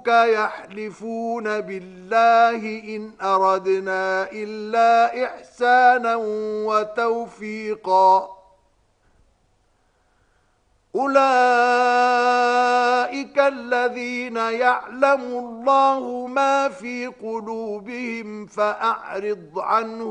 وربك يحلفون بالله إن أردنا إلا إحسانا وتوفيقا أولئك الذين يعلم الله ما في قلوبهم فأعرض عنهم